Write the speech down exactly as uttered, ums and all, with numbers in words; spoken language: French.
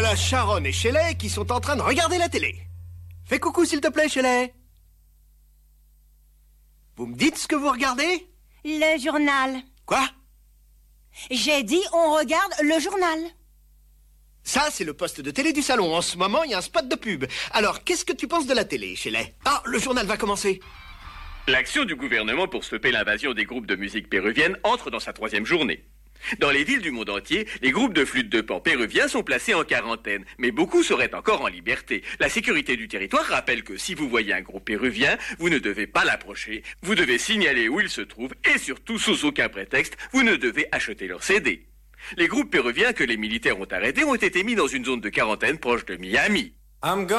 Voilà Sharon et Shelley qui sont en train de regarder la télé. Fais coucou s'il te plaît, Shelley. Vous me dites ce que vous regardez? Le journal. Quoi? J'ai dit on regarde le journal. Ça, c'est le poste de télé du salon. En ce moment, il y a un spot de pub. Alors, qu'est-ce que tu penses de la télé, Shelley? Ah, le journal va commencer. L'action du gouvernement pour stopper l'invasion des groupes de musique péruvienne entre dans sa troisième journée. Dans les villes du monde entier, les groupes de flûte de pan péruviens sont placés en quarantaine, mais beaucoup seraient encore en liberté. La sécurité du territoire rappelle que si vous voyez un groupe péruvien, vous ne devez pas l'approcher, vous devez signaler où il se trouve et surtout, sous aucun prétexte, vous ne devez acheter leurs C D. Les groupes péruviens que les militaires ont arrêtés ont été mis dans une zone de quarantaine proche de Miami.